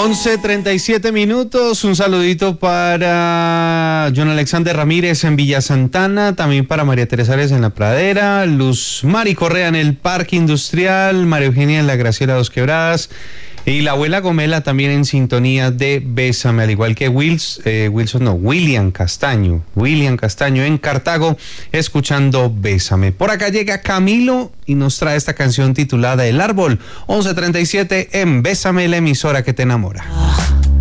11:37. Un saludito para John Alexander Ramírez en Villa Santana, también para María Teresa Arias en La Pradera, Luz Mari Correa en el Parque Industrial, María Eugenia en la Graciela Dos Quebradas y la abuela Gomela también en sintonía de Bésame, al igual que William Castaño en Cartago, escuchando Bésame. Por acá llega Camilo y nos trae esta canción titulada El Árbol. 11:37 en Bésame, la emisora que te enamora.